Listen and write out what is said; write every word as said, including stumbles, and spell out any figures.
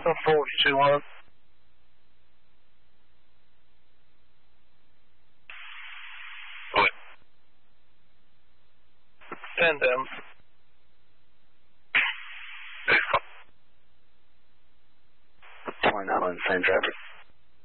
four two one. What? ten down. twenty-nine, same traffic.